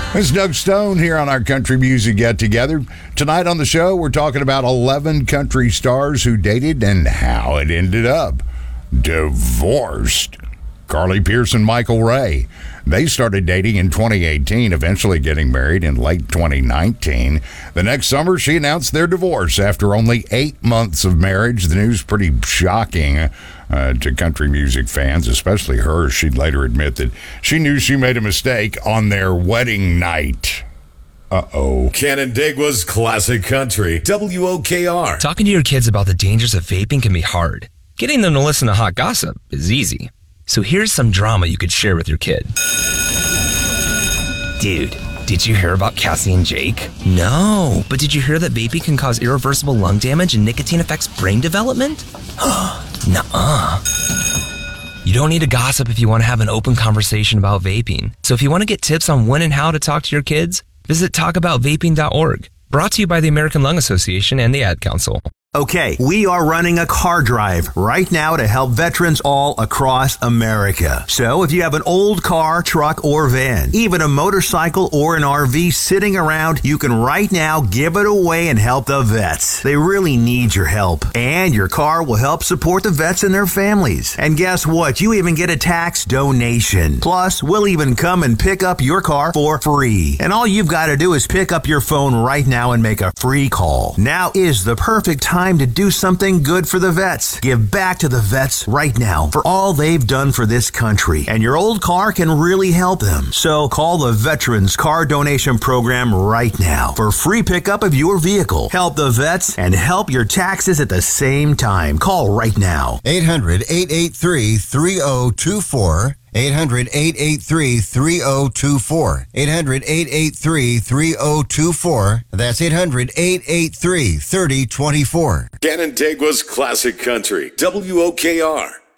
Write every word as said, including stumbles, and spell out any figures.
It's Doug Stone here on our Country Music Get Together. Tonight on the show, we're talking about eleven country stars who dated and how it ended up. Divorced. Carly Pearce and Michael Ray. They started dating in twenty eighteen, eventually getting married in late twenty nineteen. The next summer, she announced their divorce after only eight months of marriage. The news pretty shocking uh, to country music fans, especially her. She'd later admit that she knew she made a mistake on their wedding night. Uh-oh. Canandaigua's Classic Country, W O K R. Talking to your kids about the dangers of vaping can be hard. Getting them to listen to hot gossip is easy. So here's some drama you could share with your kid. Dude, did you hear about Cassie and Jake? No, but did you hear that vaping can cause irreversible lung damage and nicotine affects brain development? Nuh-uh. You don't need to gossip if you want to have an open conversation about vaping. So if you want to get tips on when and how to talk to your kids, visit talk about vaping dot org. Brought to you by the American Lung Association and the Ad Council. Okay, we are running a car drive right now to help veterans all across America. So if you have an old car, truck, or van, even a motorcycle or an R V sitting around, you can right now give it away and help the vets. They really need your help. And your car will help support the vets and their families. And guess what? You even get a tax donation. Plus, we'll even come and pick up your car for free. And all you've got to do is pick up your phone right now and make a free call. Now is the perfect time Time to do something good for the vets. Give back to the vets right now for all they've done for this country. And your old car can really help them. So call the Veterans Car Donation Program right now for free pickup of your vehicle. Help the vets and help your taxes at the same time. Call right now. eight hundred, eight eight three, three oh two four. eight hundred, eight eight three, three oh two four. eight hundred, eight eight three, three oh two four. That's eight hundred, eight eight three, three oh two four. Canandaigua's Classic Country, W O K R.